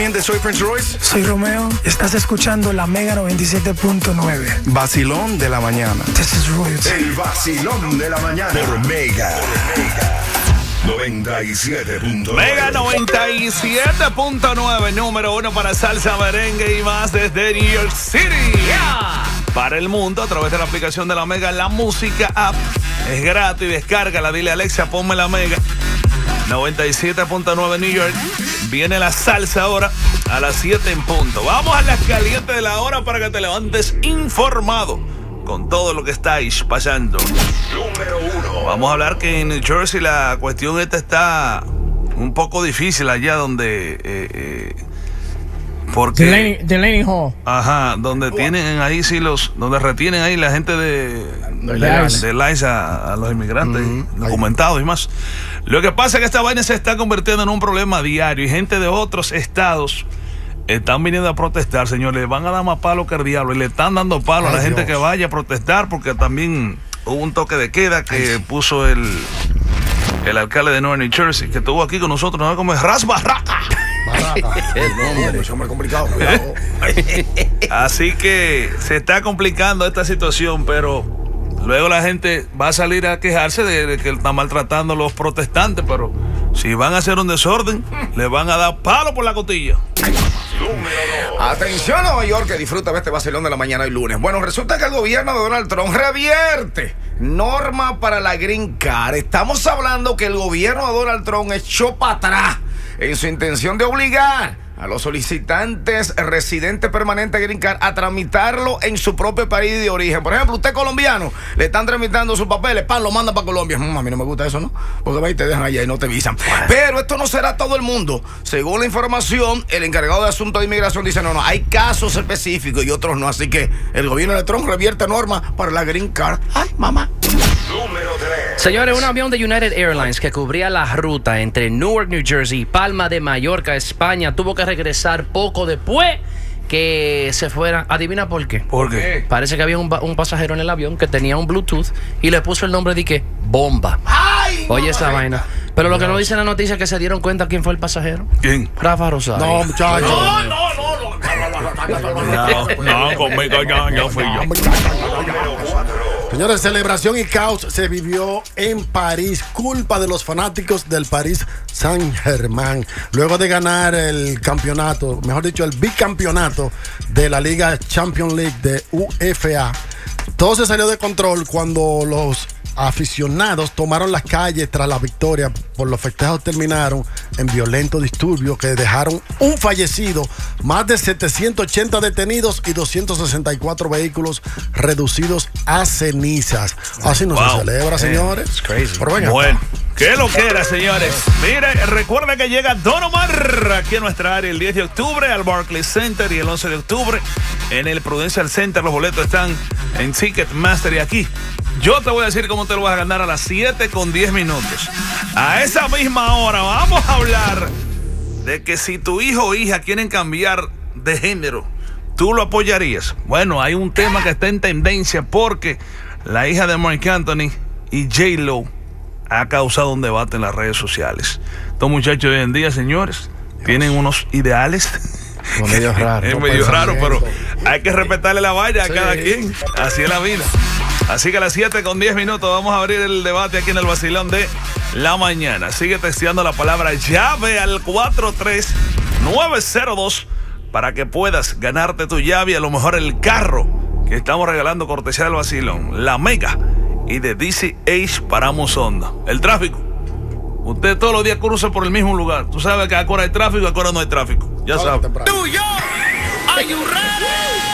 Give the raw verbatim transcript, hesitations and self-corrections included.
Soy Prince Royce. Soy Romeo. Estás escuchando la Mega noventa y siete punto nueve. Vacilón de la mañana. This is Royce. El vacilón de la mañana. Por Mega. noventa y siete punto nueve. Mega noventa y siete punto nueve, número uno para salsa, merengue y más desde New York City. Yeah. Para el mundo a través de la aplicación de la Mega, la música app. Es gratis, descárgala, dile a Alexa, ponme la Mega. noventa y siete punto nueve New York. Viene la salsa ahora a las siete en punto. Vamos a las calientes de la hora para que te levantes informado con todo lo que estáis pasando. Número uno. Vamos a hablar que en New Jersey la cuestión esta está un poco difícil allá donde... Eh, eh, porque... Delaney, Delaney Hall. Ajá, donde tienen ahí sí los... Donde retienen ahí la gente de... De ICE, de ICE a, a los inmigrantes uh-huh. documentados y más. Lo que pasa es que esta vaina se está convirtiendo en un problema diario y gente de otros estados están viniendo a protestar, señores. Le van a dar más palo que el diablo y le están dando palo Ay, a la Dios. gente que vaya a protestar porque también hubo un toque de queda que Ay. puso el el alcalde de Nueva New Jersey, que estuvo aquí con nosotros, ¿no? Como es Ras Barraca. Barraca. El nombre, ese hombre complicado. Cuidado. Así que se está complicando esta situación, pero luego la gente va a salir a quejarse de que están maltratando a los protestantes, pero si van a hacer un desorden, le van a dar palo por la costilla. Atención, Nueva York, que disfruta de este vacilón de la mañana y lunes. Bueno, resulta que el gobierno de Donald Trump revierte norma para la Green Card. Estamos hablando que el gobierno de Donald Trump echó para atrás en su intención de obligar a los solicitantes residentes permanentes Green Card a tramitarlo en su propio país de origen. Por ejemplo, usted colombiano, le están tramitando sus papeles, pan, lo manda para Colombia. Mm, a mí no me gusta eso, ¿no? Porque va y te dejan allá y no te visan. Pero esto no será todo el mundo. Según la información, el encargado de asuntos de inmigración dice, no, no, hay casos específicos y otros no. Así que el gobierno de Trump revierte normas para la Green Card. Ay, mamá. Número tres. Señores, un avión de United Airlines que cubría la ruta entre Newark, New Jersey y Palma de Mallorca, España, tuvo que regresar poco después que se fuera. ¿Adivina por qué? ¿Por qué? Parece que había un, un pasajero en el avión que tenía un Bluetooth y le puso el nombre de que bomba. Ay, Oye esa vaina. Pero lo que no dice la noticia es que se dieron cuenta quién fue el pasajero. ¿Quién? Rafa Rosario. No, muchachos. No, no, no, no. No, conmigo ya, ya fui yo. Señores, celebración y caos se vivió en París, culpa de los fanáticos del Paris Saint-Germain. Luego de ganar el campeonato, mejor dicho, el bicampeonato de la Liga Champions League de U E F A, todo se salió de control cuando los aficionados tomaron las calles tras la victoria. Por los festejos terminaron en violentos disturbios que dejaron un fallecido, más de setecientos ochenta detenidos y doscientos sesenta y cuatro vehículos reducidos a cenizas. Así no wow. se celebra, señores. It's crazy. Pero venga, bueno, qué lo que era, señores. Mire, recuerda que llega Don Omar aquí en nuestra área el diez de octubre al Barclays Center y el once de octubre en el Prudential Center. Los boletos están en Ticketmaster y aquí yo te voy a decir cómo te lo vas a ganar a las siete con diez minutos. A esa misma hora vamos a hablar de que si tu hijo o hija quieren cambiar de género, ¿tú lo apoyarías? Bueno, hay un tema que está en tendencia porque la hija de Marc Anthony y J-Lo ha causado un debate en las redes sociales. Estos muchachos de hoy en día, señores, Dios. tienen unos ideales. Son medio raros. Es no medio raro, pero hay que respetarle la valla a sí. cada quien. Así es la vida. Así que a las siete con diez minutos vamos a abrir el debate aquí en el vacilón de la mañana. Sigue texteando la palabra llave al cuatro tres nueve cero dos para que puedas ganarte tu llave y a lo mejor el carro que estamos regalando cortesía del vacilón. La Mega y de D C H Paramos Honda. El tráfico. Usted todos los días cruza por el mismo lugar. Tú sabes que a qué hora hay tráfico y a qué hora no hay tráfico. Ya sabes. New York, are you ready?